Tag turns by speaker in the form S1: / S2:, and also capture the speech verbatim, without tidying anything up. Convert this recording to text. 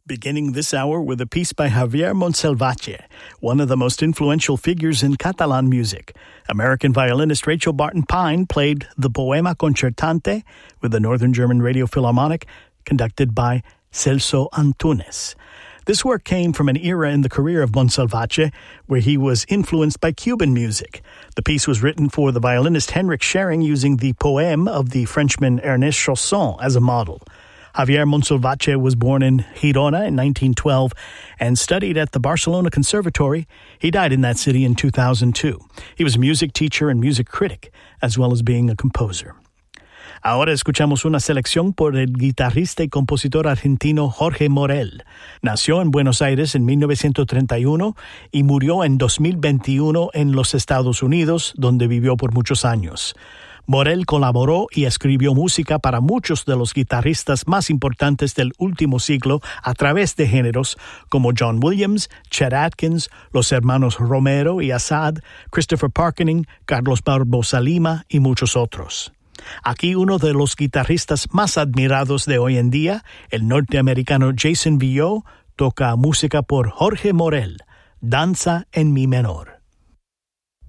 S1: Beginning this hour with a piece by Javier Montsalvatge, one of the most influential figures in Catalan music. American violinist Rachel Barton Pine played the Poema Concertante with the Northern German Radio Philharmonic, conducted by Celso Antunes. This work came from an era in the career of Montsalvatge where he was influenced by Cuban music. The piece was written for the violinist Henrik Schering using the poem of the Frenchman Ernest Chausson as a model. Javier Montsalvatge was born in Girona in nineteen twelve and studied at the Barcelona Conservatory. He died in that city in two thousand two. He was a music teacher and music critic, as well as being a composer. Ahora escuchamos una selección por el guitarrista y compositor argentino Jorge Morel. Nació en Buenos Aires en mil novecientos treinta y uno y murió en dos mil veintiuno en los Estados Unidos, donde vivió por muchos años. Morel colaboró y escribió música para muchos de los guitarristas más importantes del último siglo a través de géneros como John Williams, Chet Atkins, los hermanos Romero y Assad, Christopher Parkening, Carlos Barbosa Lima y muchos otros. Aquí uno de los guitarristas más admirados de hoy en día, el norteamericano Jason Villot, toca música por Jorge Morel, Danza en Mi menor.